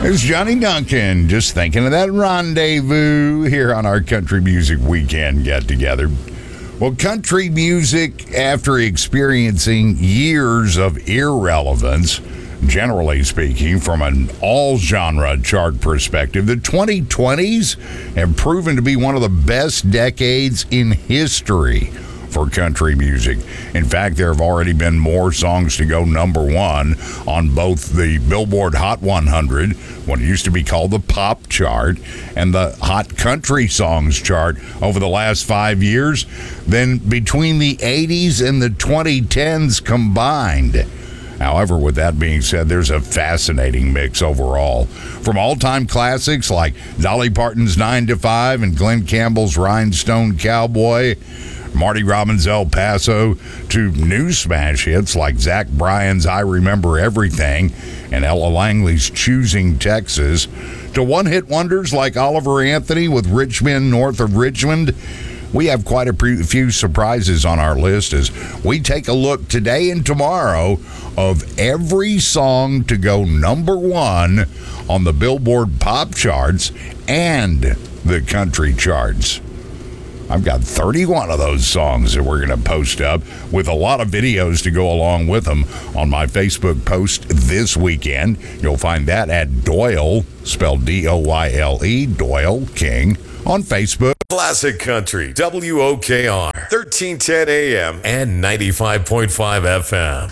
There's Johnny Duncan, just thinking of that rendezvous here on our Country Music Weekend get-together. Well, country music, after experiencing years of irrelevance, generally speaking, from an all-genre chart perspective, the 2020s have proven to be one of the best decades in history for country music. In fact, there have already been more songs to go number one on both the Billboard Hot 100, what used to be called the Pop Chart, and the Hot Country Songs Chart over the last 5 years than between the 80s and the 2010s combined. However, with that being said, there's a fascinating mix overall. From all-time classics like Dolly Parton's 9 to 5 and Glenn Campbell's Rhinestone Cowboy, Marty Robbins' El Paso, to new smash hits like Zach Bryan's I Remember Everything and Ella Langley's Choosing Texas, to one-hit wonders like Oliver Anthony with Rich Men North of Richmond. We have quite a few surprises on our list as we take a look today and tomorrow of every song to go number one on the Billboard Pop charts and the country charts. I've got 31 of those songs that we're going to post up with a lot of videos to go along with them on my Facebook post this weekend. You'll find that at Doyle, spelled D-O-Y-L-E, Doyle King, on Facebook. Classic Country, WOKR, 1310 AM and 95.5 FM.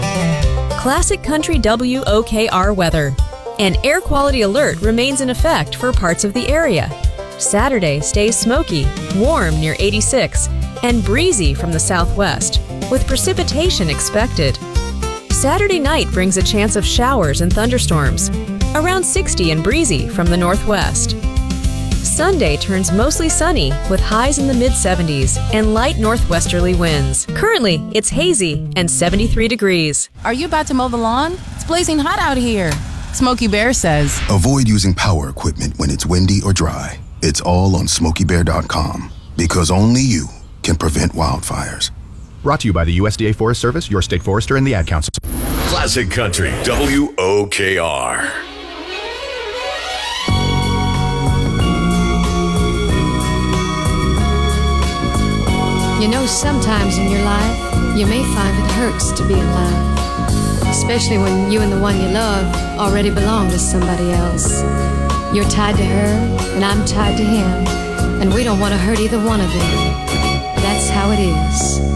Classic Country WOKR weather. An air quality alert remains in effect for parts of the area. Saturday stays smoky, warm near 86, and breezy from the southwest, with precipitation expected. Saturday night brings a chance of showers and thunderstorms, around 60 and breezy from the northwest. Sunday turns mostly sunny with highs in the mid-70s and light northwesterly winds. Currently, it's hazy and 73 degrees. Are you about to mow the lawn? It's blazing hot out here. Smokey Bear says, avoid using power equipment when it's windy or dry. It's all on SmokeyBear.com, because only you can prevent wildfires. Brought to you by the USDA Forest Service, your state forester, and the Ad Council. Classic Country, WOKR. You know, sometimes in your life, you may find it hurts to be in love, especially when you and the one you love already belong to somebody else. You're tied to her, and I'm tied to him, and we don't want to hurt either one of them. That's how it is.